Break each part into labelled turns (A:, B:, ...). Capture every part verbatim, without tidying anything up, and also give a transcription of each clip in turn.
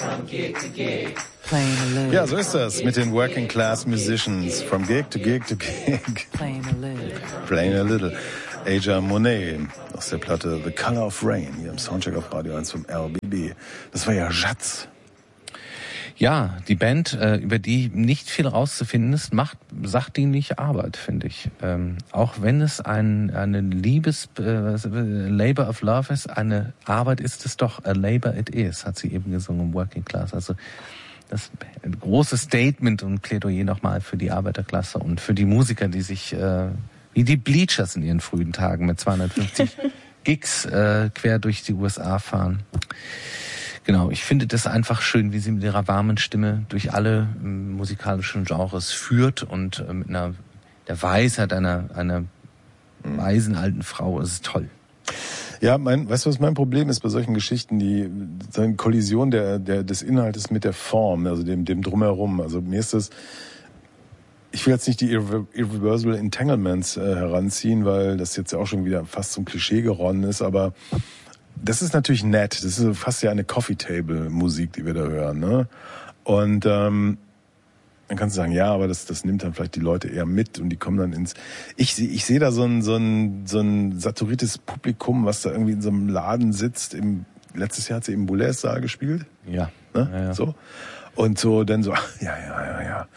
A: Ja, so ist das mit den Working Class Musicians. From gig to gig to gig.
B: Playing a little.
A: Playing a little. Aja Monet aus der Platte The Color of Rain hier im Soundcheck auf Radio eins vom R B B. Das war ja Schatz.
C: Ja, die Band, äh, über die nicht viel rauszufinden ist, macht sachdienliche Arbeit, finde ich. Ähm, auch wenn es ein eine Liebes äh, Labor of Love ist, eine Arbeit ist es doch, a labor it is, hat sie eben gesungen im Working Class. Also das große Statement und Plädoyer nochmal für die Arbeiterklasse und für die Musiker, die sich äh, wie die Bleachers in ihren frühen Tagen mit zweihundertfünfzig Gigs äh, quer durch die U S A fahren. Genau, ich finde das einfach schön, wie sie mit ihrer warmen Stimme durch alle ähm, musikalischen Genres führt und äh, mit einer der Weisheit einer einer weisen alten Frau. Es ist toll.
A: Ja, mein, weißt du, was mein Problem ist bei solchen Geschichten, die so eine Kollision der der des Inhaltes mit der Form, also dem dem drumherum. Also mir ist das, ich will jetzt nicht die Irre- Irreversible Entanglements äh, heranziehen, weil das jetzt ja auch schon wieder fast zum Klischee geronnen ist, aber das ist natürlich nett. Das ist fast ja eine Coffee-Table-Musik, die wir da hören, ne? Und ähm, dann kannst du sagen, ja, aber das das nimmt dann vielleicht die Leute eher mit und die kommen dann ins... Ich sehe ich sehe da so ein so ein so ein saturiertes Publikum, was da irgendwie in so einem Laden sitzt. Im letztes Jahr hat sie im Boulez-Saal gespielt.
C: Ja.
A: Ne?
C: Ja, ja. So.
A: Und so dann so, ach, ja, ja, ja, ja.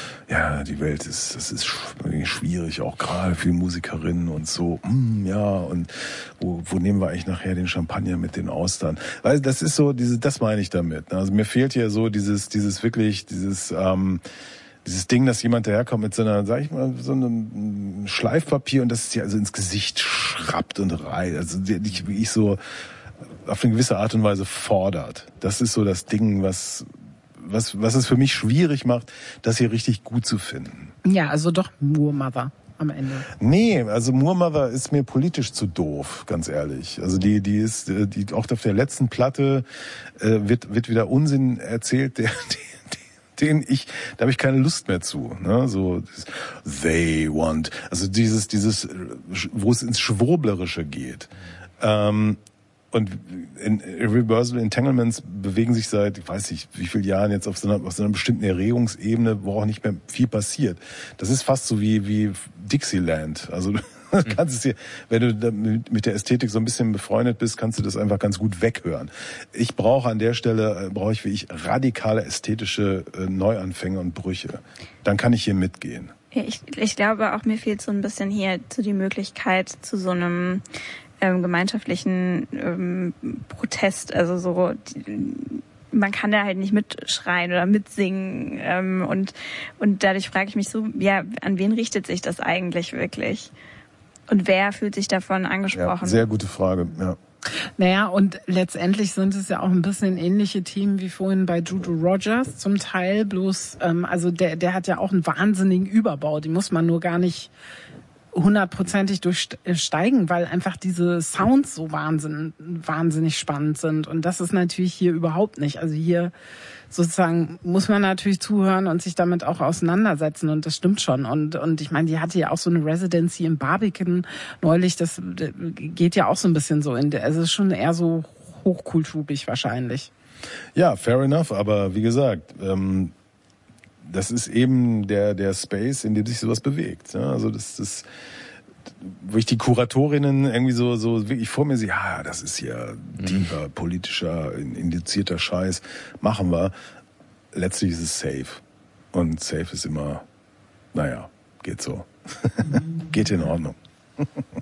A: Ja, die Welt ist, das ist schwierig, auch gerade für Musikerinnen und so, mm, ja, und wo, wo nehmen wir eigentlich nachher den Champagner mit den Austern? Weil das ist so, diese, das meine ich damit. Also mir fehlt hier so dieses, dieses wirklich, dieses, ähm, dieses Ding, dass jemand daherkommt mit so einer, sag ich mal, so einem Schleifpapier und das ist ja also ins Gesicht schrappt und reiht. Also ich, wie ich so auf eine gewisse Art und Weise fordert. Das ist so das Ding, was was was es für mich schwierig macht, das hier richtig gut zu finden.
B: Ja, also doch Moor Mother am Ende.
A: Nee, also Moor Mother ist mir politisch zu doof, ganz ehrlich. Also die die ist die auch auf der letzten Platte äh, wird wird wieder Unsinn erzählt, der die, den ich, da habe ich keine Lust mehr zu, ne? So they want, also dieses dieses wo es ins Schwurblerische geht. Ähm, Und in Irreversible Entanglements bewegen sich seit, ich weiß nicht, wie vielen Jahren jetzt auf so einer, auf so einer bestimmten Erregungsebene, wo auch nicht mehr viel passiert. Das ist fast so wie, wie Dixieland. Also du kannst es dir, wenn du mit der Ästhetik so ein bisschen befreundet bist, kannst du das einfach ganz gut weghören. Ich brauche an der Stelle, brauche ich wie ich radikale ästhetische Neuanfänge und Brüche. Dann kann ich hier mitgehen.
D: Ich, ich glaube auch, mir fehlt so ein bisschen hier so die Möglichkeit zu so einem Ähm, gemeinschaftlichen ähm, Protest, also so, die, man kann da halt nicht mitschreien oder mitsingen ähm, und und dadurch frage ich mich so, ja, an wen richtet sich das eigentlich wirklich? Und wer fühlt sich davon angesprochen?
A: Ja, sehr gute Frage, ja.
B: Naja, und letztendlich sind es ja auch ein bisschen ähnliche Themen wie vorhin bei Judo Rogers zum Teil, bloß, ähm, also der der hat ja auch einen wahnsinnigen Überbau, die muss man nur gar nicht hundertprozentig durchsteigen, weil einfach diese Sounds so wahnsinn, wahnsinnig spannend sind. Und das ist natürlich hier überhaupt nicht. Also hier sozusagen muss man natürlich zuhören und sich damit auch auseinandersetzen. Und das stimmt schon. Und, und ich meine, die hatte ja auch so eine Residency im Barbican neulich. Das geht ja auch so ein bisschen so in der, also es ist schon eher so hochkulturig wahrscheinlich.
A: Ja, fair enough. Aber wie gesagt, ähm, das ist eben der der Space, in dem sich sowas bewegt. Ja, also das das, wo ich die Kuratorinnen irgendwie so so wirklich vor mir sehe, ja, das ist hier tiefer politischer indizierter Scheiß, machen wir. Letztlich ist es safe und safe ist immer, naja, geht so, geht in Ordnung.